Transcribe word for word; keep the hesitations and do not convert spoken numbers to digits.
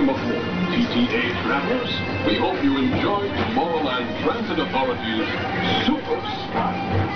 McCall. T T A travelers, we hope you enjoyed Tomorrowland Transit Authority's Super Style.